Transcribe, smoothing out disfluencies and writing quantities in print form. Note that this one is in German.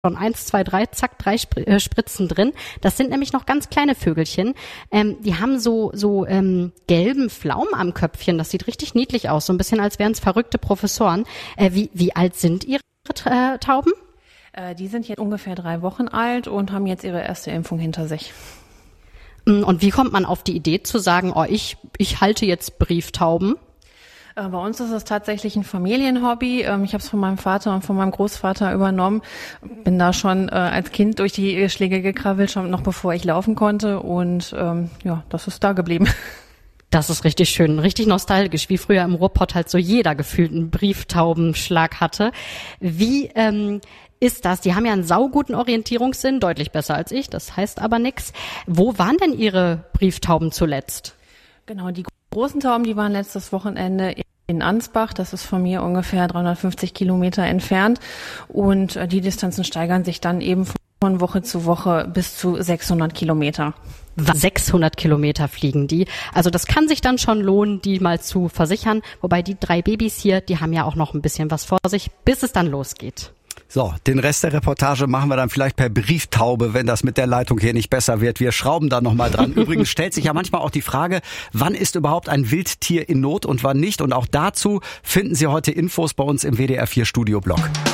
schon 1, 2, 3, zack, 3 Spritzen drin. Das sind nämlich noch ganz kleine Vögelchen. Die haben so gelben Flaum am Köpfchen. Das sieht richtig niedlich aus. So ein bisschen, als wären es verrückte Professoren. Wie alt sind Ihre Tauben? Die sind jetzt ungefähr 3 Wochen alt und haben jetzt ihre erste Impfung hinter sich. Und wie kommt man auf die Idee zu sagen, ich halte jetzt Brieftauben? Bei uns ist es tatsächlich ein Familienhobby. Ich habe es von meinem Vater und von meinem Großvater übernommen. Bin da schon als Kind durch die Schläge gekrabbelt, schon noch bevor ich laufen konnte. Und das ist da geblieben. Das ist richtig schön, richtig nostalgisch, wie früher im Ruhrpott halt so jeder gefühlt einen Brieftaubenschlag hatte. Wie ist das? Die haben ja einen sauguten Orientierungssinn, deutlich besser als ich, das heißt aber nix. Wo waren denn Ihre Brieftauben zuletzt? Genau, die großen Tauben, die waren letztes Wochenende in Ansbach. Das ist von mir ungefähr 350 Kilometer entfernt. Und die Distanzen steigern sich dann eben von Woche zu Woche bis zu 600 Kilometer. 600 Kilometer fliegen die. Also das kann sich dann schon lohnen, die mal zu versichern. Wobei die 3 Babys hier, die haben ja auch noch ein bisschen was vor sich, bis es dann losgeht. So, den Rest der Reportage machen wir dann vielleicht per Brieftaube, wenn das mit der Leitung hier nicht besser wird. Wir schrauben da nochmal dran. Übrigens stellt sich ja manchmal auch die Frage, wann ist überhaupt ein Wildtier in Not und wann nicht? Und auch dazu finden Sie heute Infos bei uns im WDR 4 Studioblog.